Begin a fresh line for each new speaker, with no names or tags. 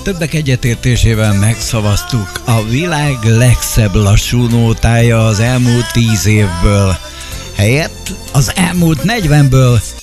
többek egyetértésével megszavaztuk a világ legszebb lassú nótája az elmúlt 10 évből. Helyett az elmúlt 40-ből